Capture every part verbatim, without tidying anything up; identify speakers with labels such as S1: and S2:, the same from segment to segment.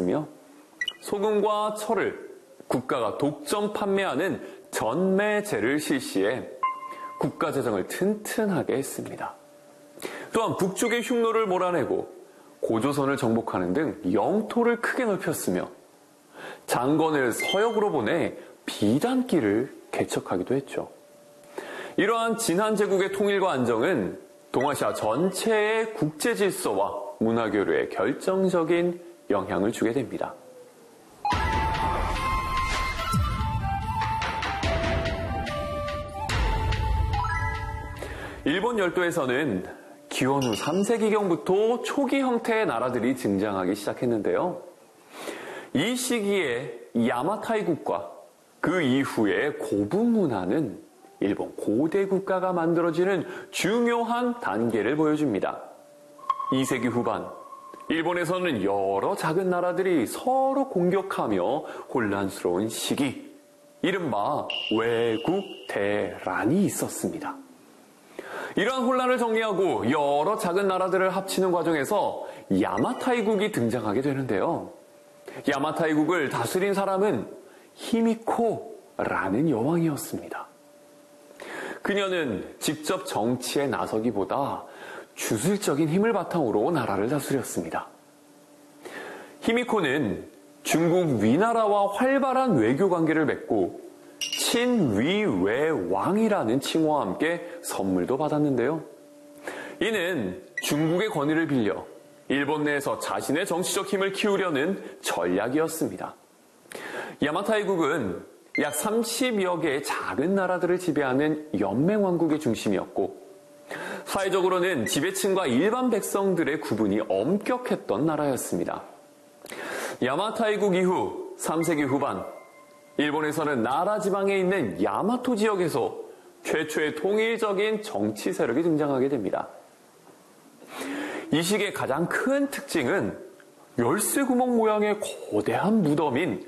S1: 했으며 소금과 철을 국가가 독점 판매하는 전매제를 실시해 국가 재정을 튼튼하게 했습니다. 또한 북쪽의 흉노를 몰아내고 고조선을 정복하는 등 영토를 크게 넓혔으며 장건을 서역으로 보내 비단길을 개척하기도 했죠. 이러한 진한 제국의 통일과 안정은 동아시아 전체의 국제 질서와 문화 교류에 결정적인 영향을 주게 됩니다. 일본 열도에서는 기원 후 삼 세기경부터 초기 형태의 나라들이 등장하기 시작했는데요. 이 시기에 야마타이국과 그 이후의 고분 문화는 일본 고대 국가가 만들어지는 중요한 단계를 보여줍니다. 이 세기 후반, 일본에서는 여러 작은 나라들이 서로 공격하며 혼란스러운 시기, 이른바 외국 대란이 있었습니다. 이러한 혼란을 정리하고 여러 작은 나라들을 합치는 과정에서 야마타이국이 등장하게 되는데요. 야마타이국을 다스린 사람은 히미코라는 여왕이었습니다. 그녀는 직접 정치에 나서기보다 주술적인 힘을 바탕으로 나라를 다스렸습니다. 히미코는 중국 위나라와 활발한 외교 관계를 맺고 친위외왕이라는 칭호와 함께 선물도 받았는데요. 이는 중국의 권위를 빌려 일본 내에서 자신의 정치적 힘을 키우려는 전략이었습니다. 야마타이국은 약 삼십여 개의 작은 나라들을 지배하는 연맹왕국의 중심이었고 사회적으로는 지배층과 일반 백성들의 구분이 엄격했던 나라였습니다. 야마타이국 이후 삼 세기 후반 일본에서는 나라 지방에 있는 야마토 지역에서 최초의 통일적인 정치 세력이 등장하게 됩니다. 이 시기의 가장 큰 특징은 열쇠구멍 모양의 거대한 무덤인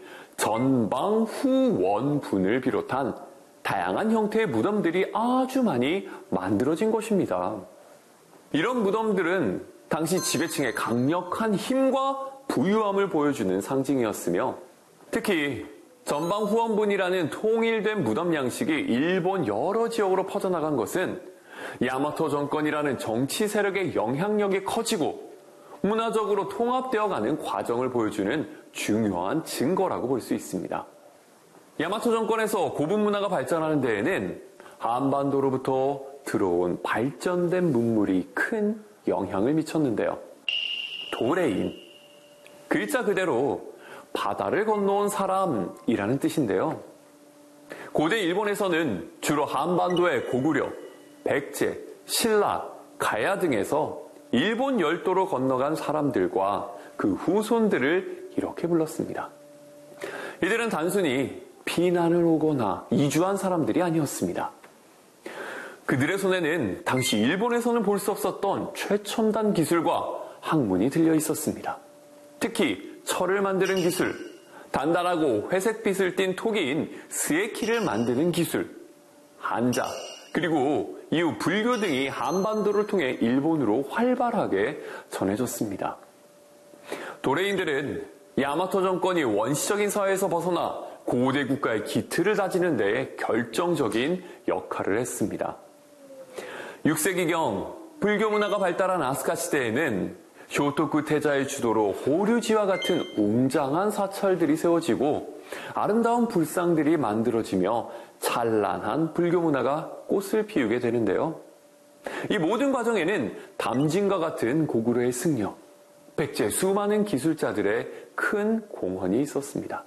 S1: 전방후원분을 비롯한 다양한 형태의 무덤들이 아주 많이 만들어진 것입니다. 이런 무덤들은 당시 지배층의 강력한 힘과 부유함을 보여주는 상징이었으며 특히 전방후원분이라는 통일된 무덤 양식이 일본 여러 지역으로 퍼져나간 것은 야마토 정권이라는 정치 세력의 영향력이 커지고 문화적으로 통합되어가는 과정을 보여주는 중요한 증거라고 볼 수 있습니다. 야마토 정권에서 고분 문화가 발전하는 데에는 한반도로부터 들어온 발전된 문물이 큰 영향을 미쳤는데요. 도레인, 글자 그대로 바다를 건너온 사람이라는 뜻인데요. 고대 일본에서는 주로 한반도의 고구려, 백제, 신라, 가야 등에서 일본 열도로 건너간 사람들과 그 후손들을 이렇게 불렀습니다. 이들은 단순히 피난을 오거나 이주한 사람들이 아니었습니다. 그들의 손에는 당시 일본에서는 볼 수 없었던 최첨단 기술과 학문이 들려 있었습니다. 특히 철을 만드는 기술, 단단하고 회색빛을 띤 토기인 스에키를 만드는 기술, 한자, 그리고 이후 불교 등이 한반도를 통해 일본으로 활발하게 전해졌습니다. 도레인들은 야마토 정권이 원시적인 사회에서 벗어나 고대 국가의 기틀을 다지는 데 결정적인 역할을 했습니다. 육 세기경 불교 문화가 발달한 아스카 시대에는 쇼토쿠 태자의 주도로 호류지와 같은 웅장한 사찰들이 세워지고 아름다운 불상들이 만들어지며 찬란한 불교 문화가 꽃을 피우게 되는데요. 이 모든 과정에는 담진과 같은 고구려의 승려, 백제 수많은 기술자들의 큰 공헌이 있었습니다.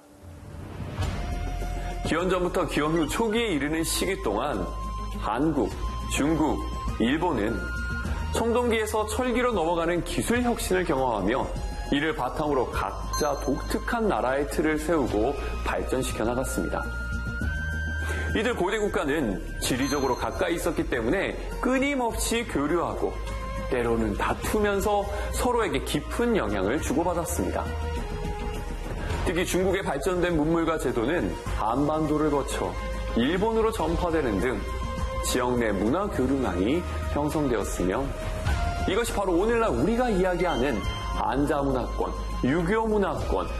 S1: 기원전부터 기원 후 초기에 이르는 시기 동안 한국, 중국, 일본은 청동기에서 철기로 넘어가는 기술 혁신을 경험하며 이를 바탕으로 각자 독특한 나라의 틀을 세우고 발전시켜 나갔습니다. 이들 고대 국가는 지리적으로 가까이 있었기 때문에 끊임없이 교류하고 때로는 다투면서 서로에게 깊은 영향을 주고받았습니다. 특히 중국의 발전된 문물과 제도는 한반도를 거쳐 일본으로 전파되는 등 지역 내 문화 교류망이 형성되었으며 이것이 바로 오늘날 우리가 이야기하는 한자 문화권, 유교 문화권,